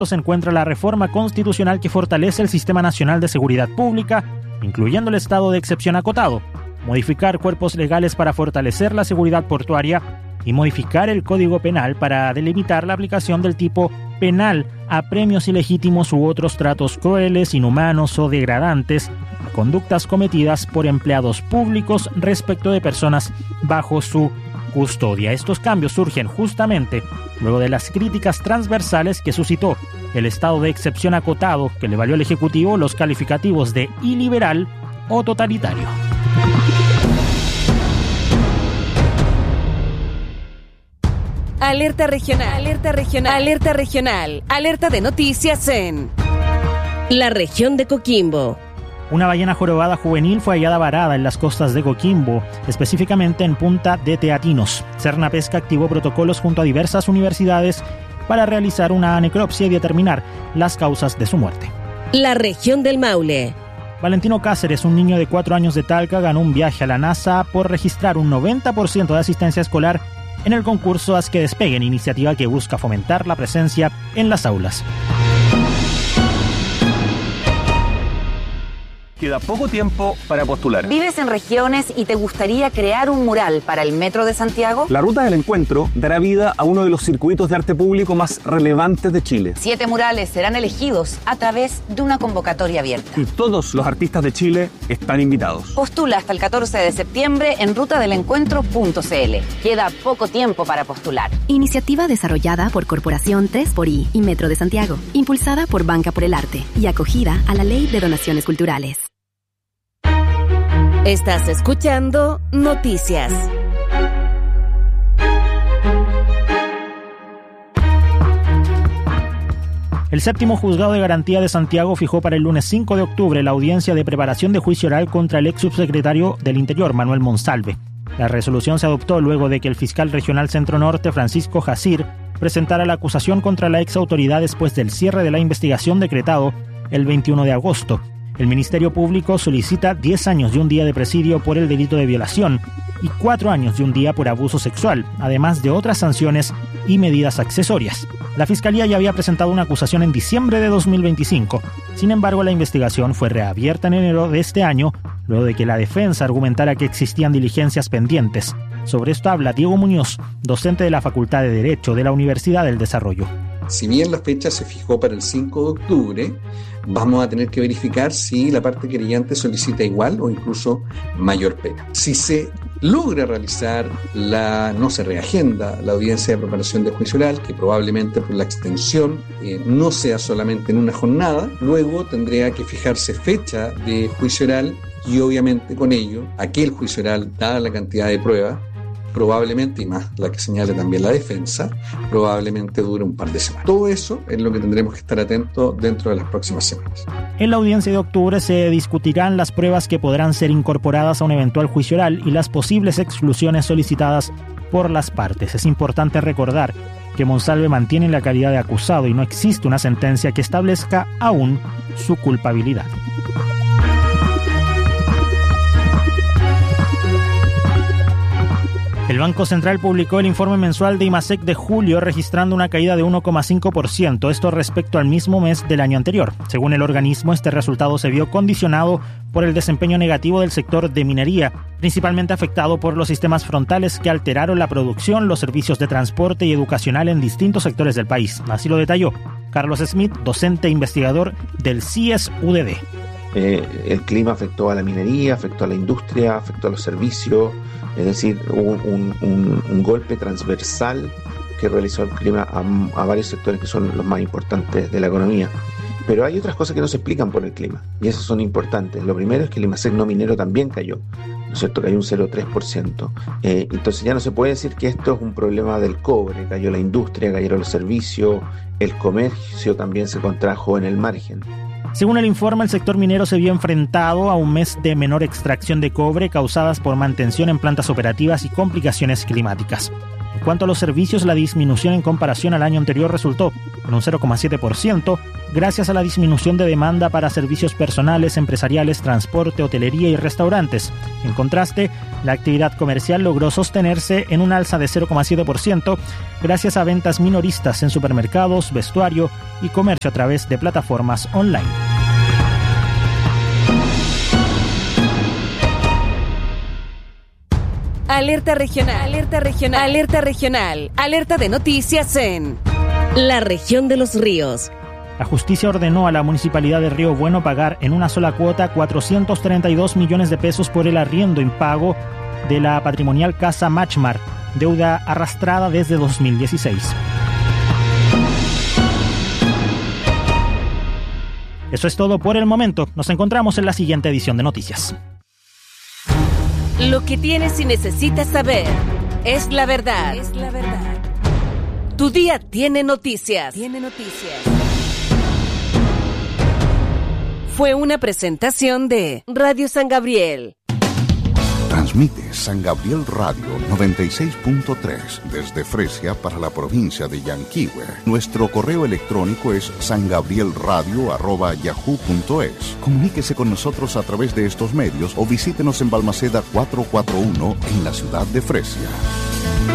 se encuentra la reforma constitucional que fortalece el Sistema Nacional de Seguridad Pública, incluyendo el estado de excepción acotado, modificar cuerpos legales para fortalecer la seguridad portuaria y modificar el Código Penal para delimitar la aplicación del tipo penal a premios ilegítimos u otros tratos crueles, inhumanos o degradantes a conductas cometidas por empleados públicos respecto de personas bajo su custodia. Estos cambios surgen justamente luego de las críticas transversales que suscitó el estado de excepción acotado, que le valió al Ejecutivo los calificativos de iliberal o totalitario. Alerta regional, alerta regional, alerta regional, alerta de noticias en la región de Coquimbo. Una ballena jorobada juvenil fue hallada varada en las costas de Coquimbo, específicamente en Punta de Teatinos. Cernapesca activó protocolos junto a diversas universidades para realizar una necropsia y determinar las causas de su muerte. La región del Maule. Valentino Cáceres, un niño de 4 años de Talca, ganó un viaje a la NASA por registrar un 90% de asistencia escolar en el concurso Haz que Despeguen, iniciativa que busca fomentar la presencia en las aulas. Queda poco tiempo para postular. ¿Vives en regiones y te gustaría crear un mural para el Metro de Santiago? La Ruta del Encuentro dará vida a uno de los circuitos de arte público más relevantes de Chile. 7 murales serán elegidos a través de una convocatoria abierta. Y todos los artistas de Chile están invitados. Postula hasta el 14 de septiembre en rutadelencuentro.cl. Queda poco tiempo para postular. Iniciativa desarrollada por Corporación 3xI y Metro de Santiago, impulsada por Banca por el Arte y acogida a la Ley de Donaciones Culturales. Estás escuchando Noticias. El séptimo juzgado de garantía de Santiago fijó para el lunes 5 de octubre la audiencia de preparación de juicio oral contra el ex subsecretario del Interior, Manuel Monsalve. La resolución se adoptó luego de que el fiscal regional Centro Norte, Francisco Jacir, presentara la acusación contra la ex autoridad después del cierre de la investigación decretado el 21 de agosto. El Ministerio Público solicita 10 años y un día de presidio por el delito de violación y 4 años y un día por abuso sexual, además de otras sanciones y medidas accesorias. La Fiscalía ya había presentado una acusación en diciembre de 2025. Sin embargo, la investigación fue reabierta en enero de este año, luego de que la defensa argumentara que existían diligencias pendientes. Sobre esto habla Diego Muñoz, docente de la Facultad de Derecho de la Universidad del Desarrollo. Si bien la fecha se fijó para el 5 de octubre, vamos a tener que verificar si la parte querellante solicita igual o incluso mayor pena. Si se logra realizar no se reagenda la audiencia de preparación de juicio oral, que probablemente por la extensión no sea solamente en una jornada, luego tendría que fijarse fecha de juicio oral y obviamente con ello aquel juicio oral, dada la cantidad de pruebas, probablemente, y más la que señale también la defensa, probablemente dure un par de semanas. Todo eso es lo que tendremos que estar atentos dentro de las próximas semanas. En la audiencia de octubre se discutirán las pruebas que podrán ser incorporadas a un eventual juicio oral y las posibles exclusiones solicitadas por las partes. Es importante recordar que Monsalve mantiene la calidad de acusado y no existe una sentencia que establezca aún su culpabilidad. El Banco Central publicó el informe mensual de IMASEC de julio, registrando una caída de 1,5%, esto respecto al mismo mes del año anterior. Según el organismo, este resultado se vio condicionado por el desempeño negativo del sector de minería, principalmente afectado por los sistemas frontales que alteraron la producción, los servicios de transporte y educacional en distintos sectores del país. Así lo detalló Carlos Smith, docente e investigador del CIES-UDD. El clima afectó a la minería, afectó a la industria, afectó a los servicios, es decir, hubo un golpe transversal que realizó el clima a varios sectores que son los más importantes de la economía. Pero hay otras cosas que no se explican por el clima, y esas son importantes. Lo primero es que el IMASEC no minero también cayó, ¿no es cierto? Cayó un 0,3%. Entonces ya no se puede decir que esto es un problema del cobre, cayó la industria, cayeron los servicios, el comercio también se contrajo en el margen. Según el informe, el sector minero se vio enfrentado a un mes de menor extracción de cobre causadas por mantención en plantas operativas y complicaciones climáticas. En cuanto a los servicios, la disminución en comparación al año anterior resultó en un 0,7%, gracias a la disminución de demanda para servicios personales, empresariales, transporte, hotelería y restaurantes. En contraste, la actividad comercial logró sostenerse en un alza de 0,7%, gracias a ventas minoristas en supermercados, vestuario y comercio a través de plataformas online. Alerta regional, alerta regional, alerta regional, alerta de noticias en la región de Los Ríos. La justicia ordenó a la Municipalidad de Río Bueno pagar en una sola cuota 432 millones de pesos por el arriendo impago de la patrimonial Casa Machmar, deuda arrastrada desde 2016. Eso es todo por el momento. Nos encontramos en la siguiente edición de Noticias. Lo que tienes y necesitas saber es la verdad. Es la verdad. Tu día tiene noticias. Fue una presentación de Radio San Gabriel. Transmite San Gabriel Radio 96.3 desde Fresia para la provincia de Yanquihue. Nuestro correo electrónico es sangabrielradio@yahoo.es. Comuníquese con nosotros a través de estos medios o visítenos en Balmaceda 441 en la ciudad de Fresia.